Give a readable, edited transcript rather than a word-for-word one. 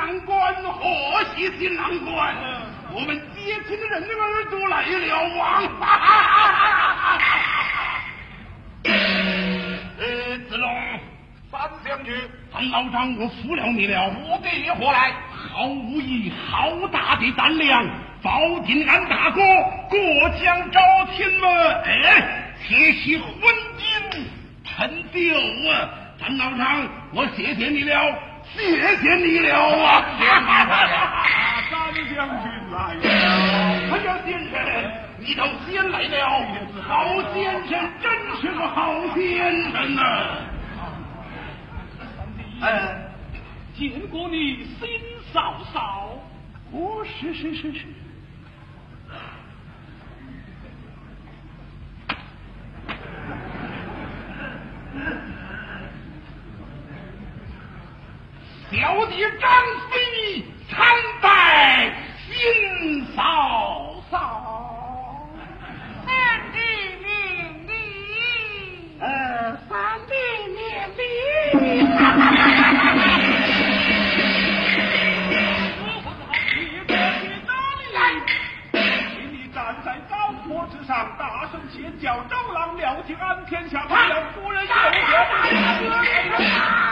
郎官，贺喜新郎官，我们接亲的人儿都来了啊！子龙， 三将军， 咱老张我服了你了， 我给何来？ 好武艺，好大的胆量，保定俺大哥过江招亲嘛！哎，铁骑混金陈丢啊！咱老张，我谢谢你了，谢谢你了啊！ 三将军来了！ 哎呀，先生，你都先来了，好先生，真是个好先生啊！ 见过你新嫂嫂。 哦，是。小弟张飞参拜新嫂嫂。 三弟免礼。三弟免礼。 之上大声尖叫，周郎了解安天下，不让夫人有